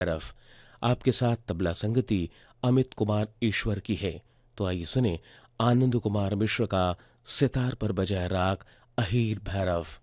तरफ आपके साथ तबला संगति अमित कुमार ईश्वर की है। तो आइए सुने आनंद कुमार मिश्र का सितार पर बजाय राग अहीर भैरव।